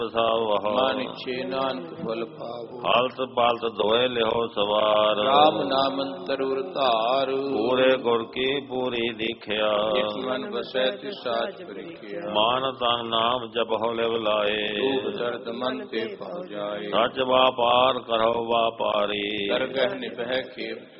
ਮਨ ਇੱਛੇ ਨਾਨਕ ਫਲ ਪਾਵੋ। ਹਾਲਤ ਪਾਲਤ ਦੋਏ ਲਿਓ ਸਵਾਰ। ਰਾਮ ਨਾਮ ਅੰਤਰ ਉਰ ਧਾਰ। ਪੂਰੇ ਗੁਰ ਕੀ ਪੂਰੀ ਦੀਖਿਆ। ਜਿਸ ਮਨ ਵਸੈ ਤਿਸ ਸਾਚ ਪਰਿਖਿਆ। ਮਾਨ ਤਨ ਨਾਮ ਜਪਹੁ ਲਿਵ ਲਾਏ। ਦੁਖ ਦਰਦ ਮਨ ਤੇ ਪਹੁ ਜਾਏ। ਸੱਚ ਵਾਪਾਰ ਕਰੋ ਵਾਪਾਰੀ। ਦਰਗਹਿ ਨਿਭੈ ਖੇਪ